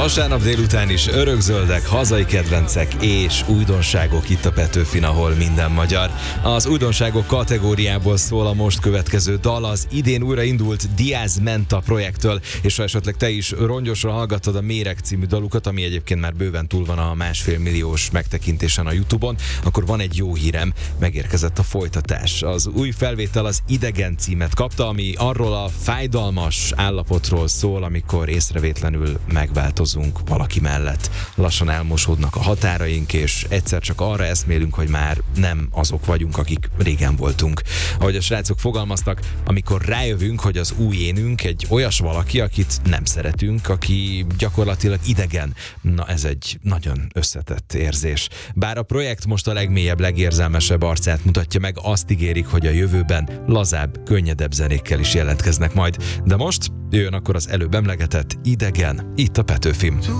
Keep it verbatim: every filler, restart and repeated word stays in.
Vasárnap délután is örökzöldek, hazai kedvencek és újdonságok itt a Petőfin, ahol minden magyar. Az újdonságok kategóriából szól a most következő dal, az idén újraindult Diaz Menta projektől, és ha esetleg te is rongyosra hallgattad a Méreg című dalukat, ami egyébként már bőven túl van a másfél milliós megtekintésen a YouTube-on, akkor van egy jó hírem, megérkezett a folytatás. Az új felvétel az Idegen címet kapta, ami arról a fájdalmas állapotról szól, amikor észrevétlenül megváltozunk valaki mellett. Lassan elmosódnak a határaink, és egyszer csak arra eszmélünk, hogy már nem azok vagyunk, akik régen voltunk. Ahogy a srácok fogalmaztak, amikor rájövünk, hogy az új énünk egy olyas valaki, akit nem szeretünk, aki gyakorlatilag idegen. Na, ez egy nagyon összetett érzés. Bár a projekt most a legmélyebb, legérzelmesebb arcát mutatja meg, azt ígérik, hogy a jövőben lazább, könnyedebb zenékkel is jelentkeznek majd. De most jöjjön akkor az előbb emlegetett Idegen, itt a Petőfin.